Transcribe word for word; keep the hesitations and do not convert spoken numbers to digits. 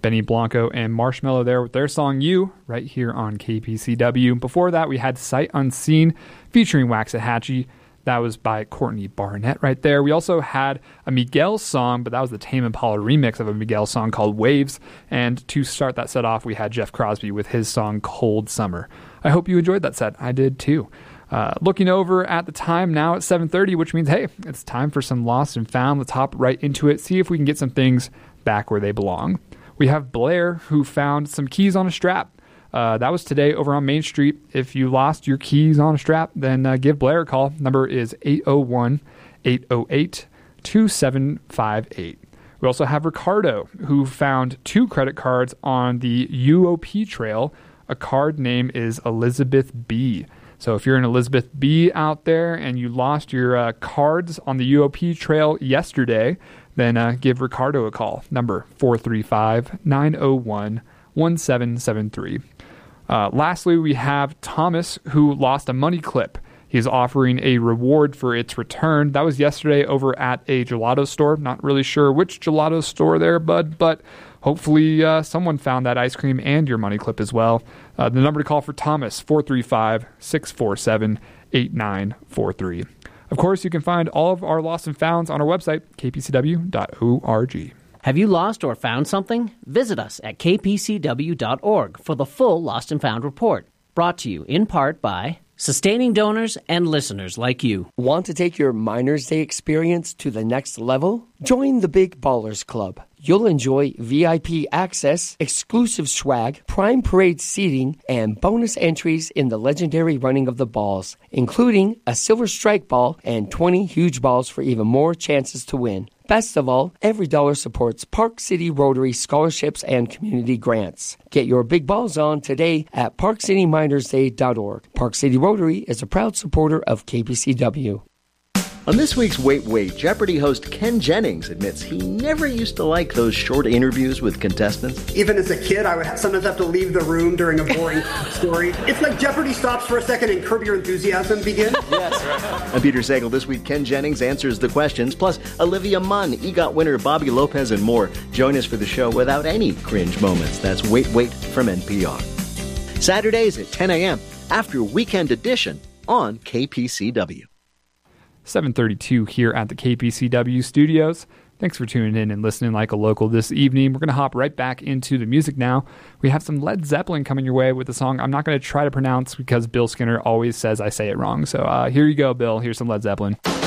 Benny Blanco and Marshmello there with their song You, right here on K P C W. Before that, we had Sight Unseen featuring Waxahachie. That was by Courtney Barnett right there. We also had a Miguel song, but that was the Tame Impala remix of a Miguel song called Waves. And to start that set off, we had Jeff Crosby with his song Cold Summer. I hope you enjoyed that set. I did too. Uh, looking over at the time now at seven thirty, which means, hey, it's time for some Lost and Found. Let's hop right into it, see if we can get some things back where they belong. We have Blair, who found some keys on a strap. Uh, that was today over on Main Street. If you lost your keys on a strap, then uh, give Blair a call. Number is eight oh one, eight oh eight, two seven five eight. We also have Ricardo, who found two credit cards on the U O P trail. A card name is Elizabeth B. So if you're an Elizabeth B out there and you lost your uh, cards on the U O P trail yesterday, then uh, give Ricardo a call. Number four three five, nine oh one, one seven seven three. Uh, lastly, we have Thomas, who lost a money clip. He's offering a reward for its return. That was yesterday over at a gelato store. Not really sure which gelato store there, bud, but hopefully uh, someone found that ice cream and your money clip as well. Uh, the number to call for Thomas, four three five, six four seven, eight nine four three. Of course, you can find all of our Lost and Founds on our website, k p c w dot org. Have you lost or found something? Visit us at k p c w dot org for the full Lost and Found report. Brought to you in part by sustaining donors and listeners like you. Want to take your Miners Day experience to the next level? Join the Big Ballers Club. You'll enjoy V I P access, exclusive swag, prime parade seating, and bonus entries in the legendary running of the balls, including a silver strike ball and twenty huge balls for even more chances to win. Best of all, every dollar supports Park City Rotary scholarships and community grants. Get your big balls on today at park city miners day dot org. Park City Rotary is a proud supporter of K P C W. On this week's Wait Wait, Jeopardy host Ken Jennings admits he never used to like those short interviews with contestants. Even as a kid, I would sometimes have to leave the room during a boring story. It's like Jeopardy stops for a second and Curb Your Enthusiasm begins. Yes. I'm Peter Sagal. This week, Ken Jennings answers the questions, plus Olivia Munn, EGOT winner Bobby Lopez, and more. Join us for the show without any cringe moments. That's Wait Wait from N P R. Saturdays at ten a.m. after Weekend Edition on K P C W. seven thirty-two here at the K P C W studios. Thanks for tuning in and listening like a local this evening. We're going to hop right back into the music now. We have some Led Zeppelin coming your way with a song I'm not going to try to pronounce because Bill Skinner always says I say it wrong. So uh, here you go, Bill. Here's some Led Zeppelin.